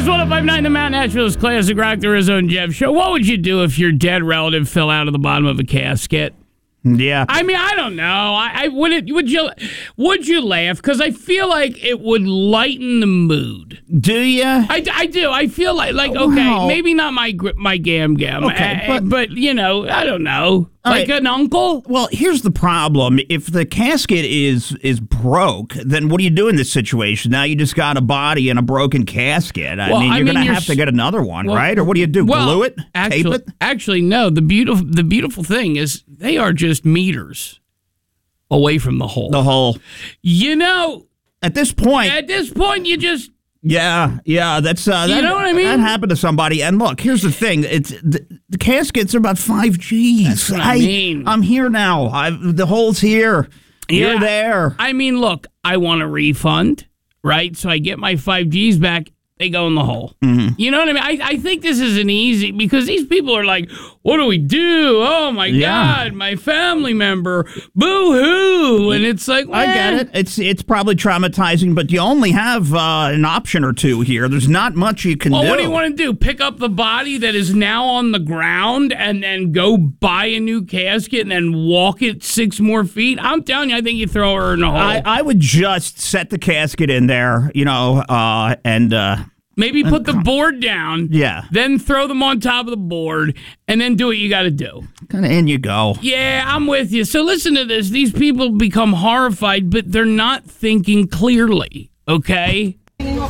is 105.9 The Mount Nashville's Classic Rock, the Rizzo and Jeff Show. What would you do if your dead relative fell out of the bottom of a casket? Yeah. I mean, I don't know. Would you laugh? Because I feel like it would lighten the mood. Do you? I do. I feel like okay, maybe not my gam. Okay, but you know, I don't know. Like an uncle? Well, here's the problem. If the casket is broke, then what do you do in this situation? Now you just got a body in a broken casket. I mean, you're going to have to get another one, right? Or what do you do? Glue it? Tape it? Actually, no. The beautiful thing is they are just meters away from the hole. The hole. You know, at this point, you just... Yeah, that's you know what I mean? That happened to somebody. And look, here's the thing: it's the caskets are about $5,000. That's what I mean. I'm here now. The hole's here. Yeah. You're there. I mean, look, I want a refund, right? So I get my $5,000 back. They go in the hole. Mm-hmm. You know what I mean? I think this is an easy, because these people are like, what do we do? Oh, my God, my family member. Boo-hoo. And it's like, I get it. It's probably traumatizing, but you only have an option or two here. There's not much you can do. What do you want to do? Pick up the body that is now on the ground and then go buy a new casket and then walk it 6 more feet? I'm telling you, I think you throw her in the hole. I would just set the casket in there, and... Maybe put the board down. Yeah. Then throw them on top of the board, and then do what you got to do. Kind of in you go. Yeah, I'm with you. So listen to this. These people become horrified, but they're not thinking clearly, okay?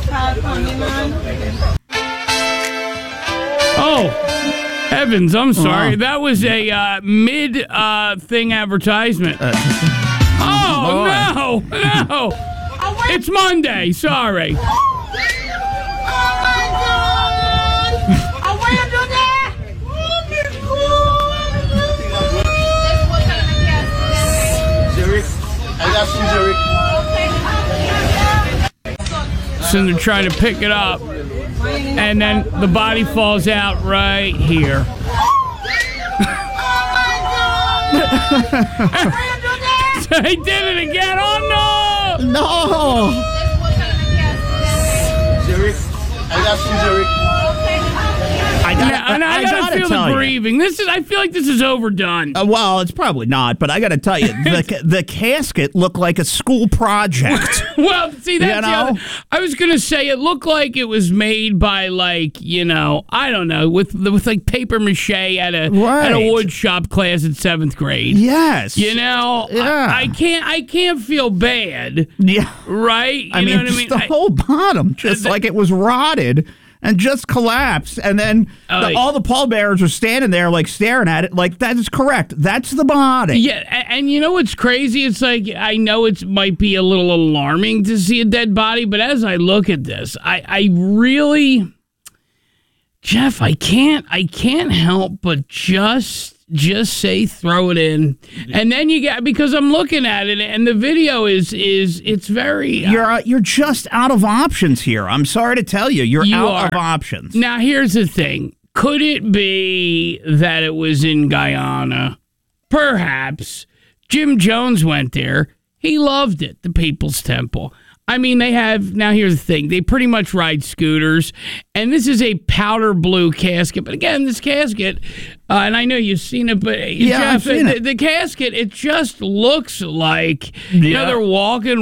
Oh, heavens, I'm sorry. That was a mid-thing advertisement. No. It's Monday. Sorry. So they're trying to pick it up, and then the body falls out right here. So they did it again. Oh no! No! I gotta feel the grieving. I feel like this is overdone. Well, it's probably not, but I gotta tell you, the casket looked like a school project. Well, see, that's I was gonna say it looked like it was made by I don't know, with like paper mache at a wood shop class in 7th grade. Yes. I can't feel bad. Yeah. Right? You know what I mean? The whole bottom, just like it was rotted. And just collapsed, and then all the pallbearers are standing there, like staring at it, like that is correct. That's the body. Yeah, and you know what's crazy? It's like I know it might be a little alarming to see a dead body, but as I look at this, I really, Jeff, I can't help but just say throw it in, and then because I'm looking at it, and the video is it's very you're just out of options here. I'm sorry to tell you, you're out of options. Now here's the thing: could it be that it was in Guyana? Perhaps. Jim Jones went there. He loved it. The People's Temple. I mean, now here's the thing. They pretty much ride scooters, and this is a powder blue casket. But again, this casket, and I know you've seen it, but Jeff, the casket, it just looks like, they're walking,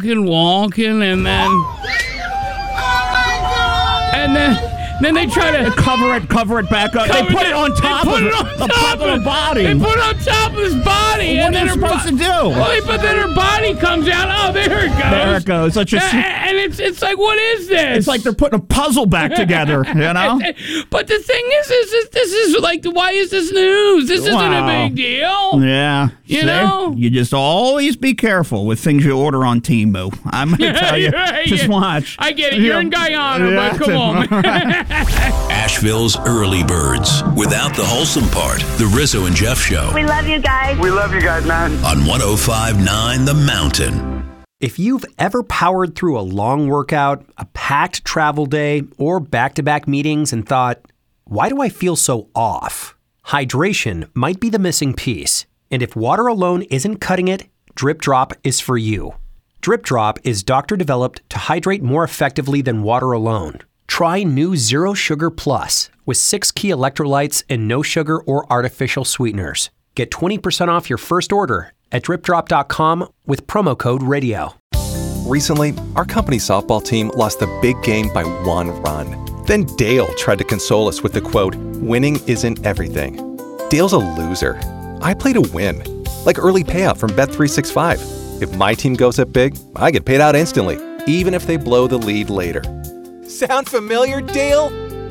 and then they try to cover it back up. They put it on top of the body. They put it on top of his body. What are you supposed to do? Well, but then her body comes out. Oh, there it goes. There it goes. And it's like, what is this? It's like they're putting a puzzle back together, But the thing is this is like, why is this news? This isn't a big deal. Yeah. You just always be careful with things you order on Temu. I'm going to tell you. Just watch. I get it. You're in Guyana, but come on, man. Asheville's early birds. Without the wholesome part, the Rizzo and Jeff Show. We love you guys. We love you guys, man. On 105.9 The Mountain. If you've ever powered through a long workout, a packed travel day, or back-to-back meetings and thought, why do I feel so off? Hydration might be the missing piece. And if water alone isn't cutting it, Drip Drop is for you. Drip Drop is doctor-developed to hydrate more effectively than water alone. Try new Zero Sugar Plus with 6 key electrolytes and no sugar or artificial sweeteners. Get 20% off your first order at dripdrop.com with promo code RADIO. Recently, our company softball team lost the big game by 1 run. Then Dale tried to console us with the quote, "Winning isn't everything." Dale's a loser. I play to win, like early payout from Bet365. If my team goes up big, I get paid out instantly, even if they blow the lead later. Sound familiar, Dale?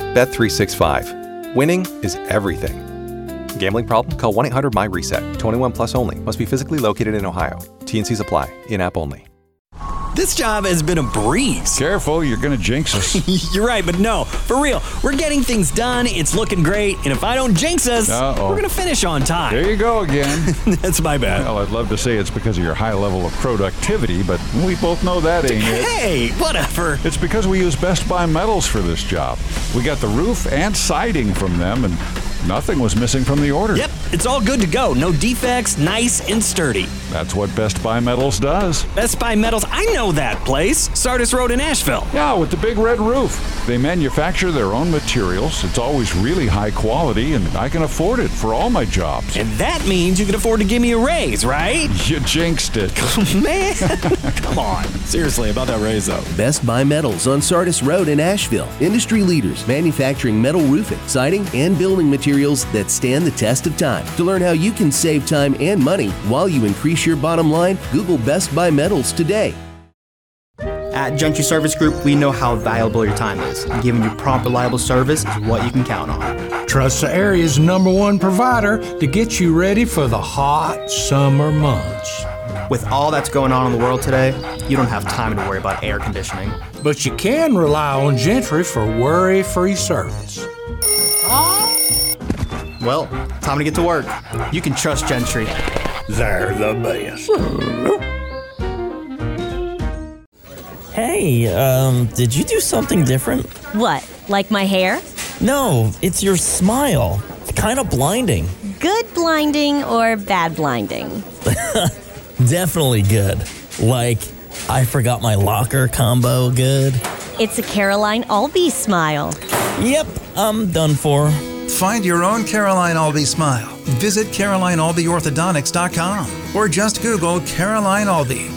Bet365. Winning is everything. Gambling problem? Call 1-800-MY-RESET. 21 plus only. Must be physically located in Ohio. T&Cs apply. In-app only. This job has been a breeze. Careful, you're going to jinx us. You're right, but no, for real. We're getting things done. It's looking great. And if I don't jinx us, we're going to finish on time. There you go again. That's my bad. Well, I'd love to say it's because of your high level of productivity, but we both know that ain't it. Hey, whatever. It's because we use Best Buy Metals for this job. We got the roof and siding from them, and nothing was missing from the order. Yep, it's all good to go. No defects, nice and sturdy. That's what Best Buy Metals does. Best Buy Metals, I know that place. Sardis Road in Asheville. Yeah, with the big red roof. They manufacture their own materials. It's always really high quality, and I can afford it for all my jobs. And that means you can afford to give me a raise, right? You jinxed it. Man, come on. Seriously, about that raise, though. Best Buy Metals on Sardis Road in Asheville. Industry leaders manufacturing metal roofing, siding, and building materials that stand the test of time. To learn how you can save time and money while you increase your bottom line, Google Best Buy Metals today. At Gentry Service Group, we know how valuable your time is. Giving you prompt, reliable service is what you can count on. Trust the area's #1 provider to get you ready for the hot summer months. With all that's going on in the world today, you don't have time to worry about air conditioning. But you can rely on Gentry for worry-free service. Well, time to get to work. You can trust Gentry. They're the best. Hey, did you do something different? What, like my hair? No, it's your smile. It's kind of blinding. Good blinding or bad blinding? Definitely good. Like, I forgot my locker combo good. It's a Caroline Albee smile. Yep, I'm done for. Find your own Caroline Albee smile. Visit CarolineAlbeeOrthodontics.com or just Google Caroline Albee.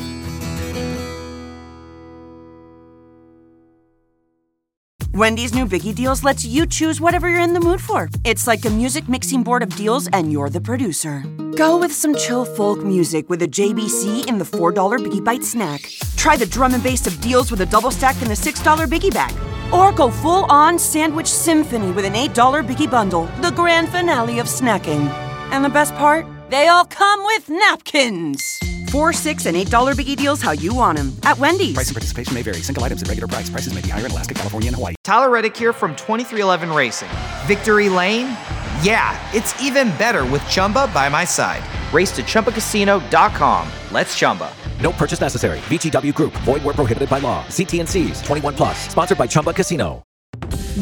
Wendy's new Biggie Deals lets you choose whatever you're in the mood for. It's like a music mixing board of deals, and you're the producer. Go with some chill folk music with a JBC in the $4 Biggie Bite snack. Try the drum and bass of deals with a double stack in the $6 Biggie Bag. Or go full-on sandwich symphony with an $8 Biggie Bundle, the grand finale of snacking. And the best part? They all come with napkins. $4, $6, and $8 Biggie Deals how you want them at Wendy's. Price and participation may vary. Single items at regular price. Prices may be higher in Alaska, California, and Hawaii. Tyler Reddick here from 2311 Racing. Victory Lane? Yeah, it's even better with Chumba by my side. Race to ChumbaCasino.com. Let's Chumba. No purchase necessary. VGW Group. Void where prohibited by law. See T&Cs. 21 plus. Sponsored by Chumba Casino.